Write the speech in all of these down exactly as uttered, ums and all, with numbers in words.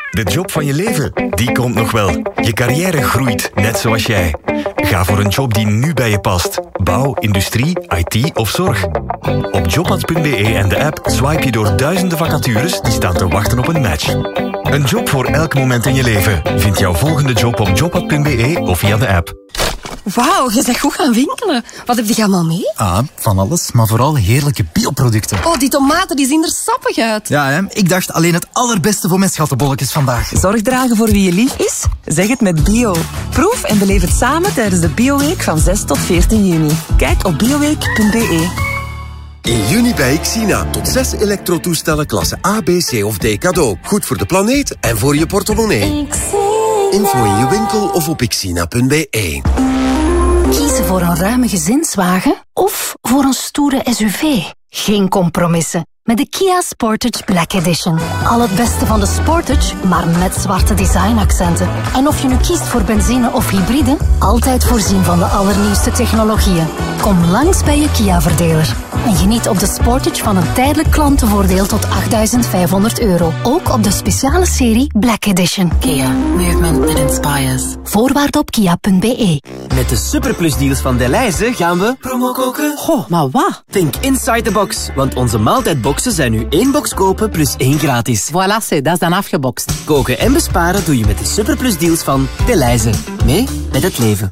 De job van je leven, die komt nog wel. Je carrière groeit, net zoals jij. Ga voor een job die nu bij je past. Bouw, industrie, I T of zorg. Op jobpad punt be en de app swipe je door duizenden vacatures die staan te wachten op een match. Een job voor elk moment in je leven. Vind jouw volgende job op jobpad punt be of via de app. Wauw, je bent goed gaan winkelen. Wat heb je allemaal mee? Ah, van alles, maar vooral heerlijke bioproducten. Oh, die tomaten die zien er sappig uit. Ja, hè? Ik dacht alleen het allerbeste voor mijn schattenbolletjes vandaag. Zorg dragen voor wie je lief is? Zeg het met bio. Proef en beleef het samen tijdens de Bioweek van zes tot veertien juni. Kijk op bioweek punt be. In juni bij Xina. Tot zes elektrotoestellen klasse A, B, C of D cadeau. Goed voor de planeet en voor je portemonnee. Info in je winkel of op xina punt be. Kiezen voor een ruime gezinswagen of voor een stoere S U V? Geen compromissen. Met de Kia Sportage Black Edition. Al het beste van de Sportage, maar met zwarte designaccenten. En of je nu kiest voor benzine of hybride, altijd voorzien van de allernieuwste technologieën. Kom langs bij je Kia-verdeler. En geniet op de Sportage van een tijdelijk klantenvoordeel tot achtduizend vijfhonderd euro. Ook op de speciale serie Black Edition. Kia. Movement that inspires. Voorwaarden op kia punt be. Met de Superplus deals van Delhaize gaan we promo koken. Goh, maar wat? Think inside the box, want onze maaltijdboxen zijn nu één box kopen plus één gratis. Voilà, dat is dan afgebokst. Koken en besparen doe je met de Superplus deals van Delhaize. Mee met het leven.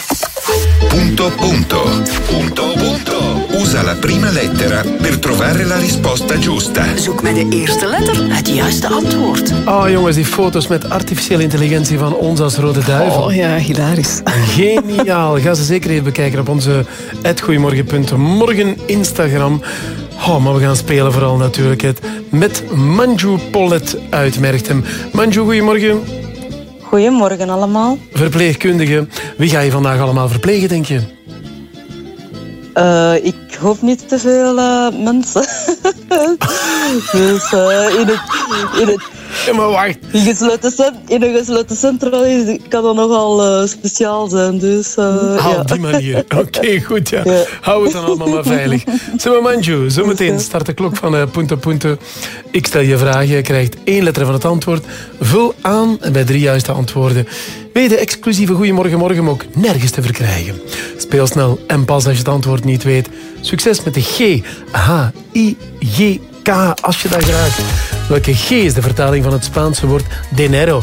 Punto punto. Punto punto. Usa la prima lettera per trovare la risposta giusta. Zoek met de eerste letter het juiste antwoord. Oh jongens, die foto's met artificiële intelligentie van ons als Rode Duivel. Oh ja, hilarisch. Geniaal. Ga ze zeker even bekijken op onze at goeiemorgen punt morgen Instagram. Oh, maar we gaan spelen vooral natuurlijk het met Manju Pollet uit Merchtem. Manju, goeiemorgen. Goedemorgen allemaal. Verpleegkundige. Wie ga je vandaag allemaal verplegen, denk je? Uh, ik hoop niet te veel uh, mensen. dus uh, in het... In het ja, maar wacht. In, gesloten cent, in een gesloten centrum kan dat nogal uh, speciaal zijn. Dus, uh, ah, ja. op die manier. Oké, okay, goed. Ja. Ja. Hou het dan allemaal maar veilig. Zo, Manju, zometeen start de klok van uh, Punto Punto. Ik stel je vragen, je krijgt één letter van het antwoord. Vul aan en bij drie juiste antwoorden ben je de exclusieve Goeiemorgen Morgen ook nergens te verkrijgen. Speel snel en pas als je het antwoord niet weet. Succes met de G. H I G K, als je dat graag. Welke G is de vertaling van het Spaanse woord dinero?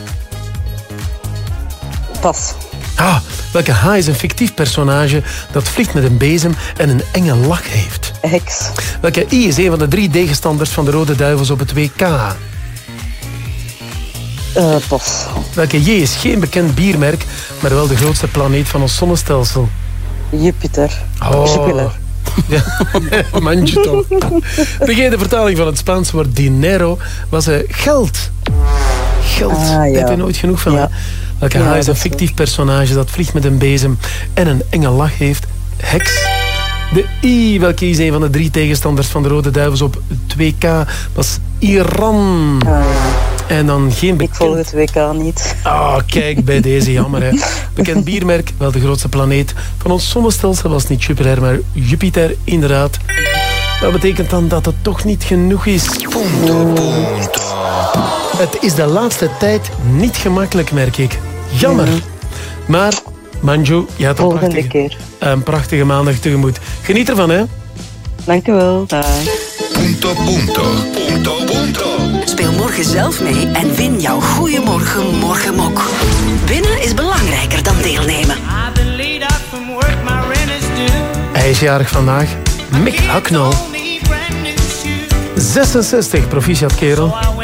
Pas. Ah, welke H is een fictief personage dat vliegt met een bezem en een enge lach heeft? Heks. Welke I is een van de drie tegenstanders van de Rode Duivels op het W K? Uh, pas. Welke J is geen bekend biermerk, maar wel de grootste planeet van ons zonnestelsel? Jupiter. Oh. Jupiter. Ja, Manju toch. De G, de vertaling van het Spaanse woord dinero, was uh, geld. Geld, ah, ja. Daar heb je nooit genoeg van. Ja. Welke ja, H is een fictief personage dat vliegt met een bezem en een enge lach heeft? Heks. De I, welke is een van de drie tegenstanders van de Rode Duivels op het W K, was Iran. Ah, ja. En dan geen bekend... Ik volg het W K niet. Ah, oh, kijk, bij deze, jammer hè. Bekend biermerk, wel de grootste planeet van ons zonnestelsel was niet Jupiter, maar Jupiter, inderdaad. Dat betekent dan dat het toch niet genoeg is. Punto, punto. Het is de laatste tijd niet gemakkelijk, merk ik. Jammer. Mm. Maar, Manju, je had een prachtige, keer. een prachtige maandag tegemoet. Geniet ervan, hè. Dank u wel. Dag. Punto, punto. Punto, punto. Speel morgen zelf mee en win jouw Goeiemorgen Morgenmok. Winnen is belangrijker dan deelnemen. Hij is jarig vandaag. Mick Hucknall. zesenzestig, proficiat kerel.